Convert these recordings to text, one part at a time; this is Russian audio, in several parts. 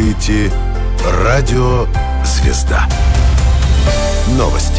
слушаете «Радио Звезда». Новости.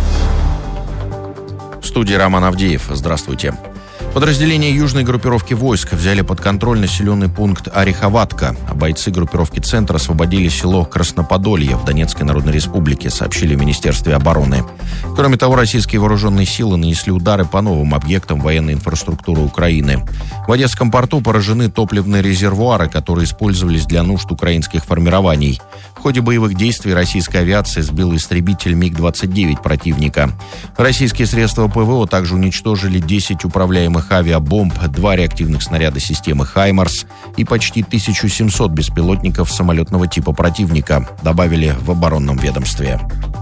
В студии Роман Авдеев. Здравствуйте. Подразделения южной группировки войск взяли под контроль населенный пункт Ореховатка, а бойцы группировки «Центр» освободили село Красноподолье в Донецкой Народной Республике, сообщили в Министерстве обороны. Кроме того, российские вооруженные силы нанесли удары по новым объектам военной инфраструктуры Украины. В Одесском порту поражены топливные резервуары, которые использовались для нужд украинских формирований. В ходе боевых действий российская авиация сбила истребитель МиГ-29 противника. Российские средства ПВО также уничтожили 10 управляемых авиабомб, 2 реактивных снаряда системы «Хаймарс» и почти 1700 беспилотников самолетного типа противника, добавили в оборонном ведомстве.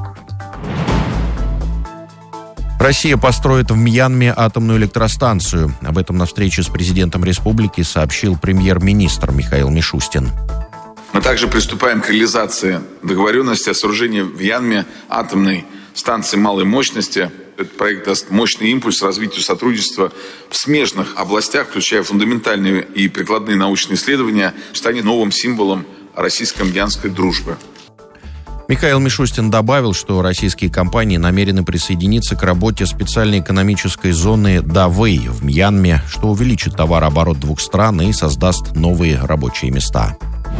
Россия построит в Мьянме атомную электростанцию. Об этом на встрече с президентом республики сообщил премьер-министр Михаил Мишустин. Мы также приступаем к реализации договоренности о сооружении в Мьянме атомной станции малой мощности. Этот проект даст мощный импульс развитию сотрудничества в смежных областях, включая фундаментальные и прикладные научные исследования, станет новым символом российско-мьянской дружбы. Михаил Мишустин добавил, что российские компании намерены присоединиться к работе специальной экономической зоны Давэй в Мьянме, что увеличит товарооборот двух стран и создаст новые рабочие места.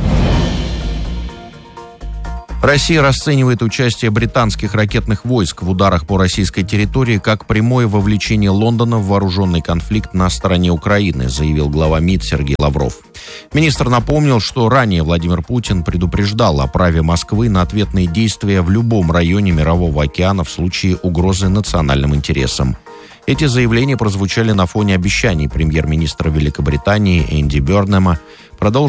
Россия расценивает участие британских ракетных войск в ударах по российской территории как прямое вовлечение Лондона в вооруженный конфликт на стороне Украины, заявил глава МИД Сергей Лавров. Министр напомнил, что ранее Владимир Путин предупреждал о праве Москвы на ответные действия в любом районе Мирового океана в случае угрозы национальным интересам. Эти заявления прозвучали на фоне обещаний премьер-министра Великобритании Энди Бернема продолжить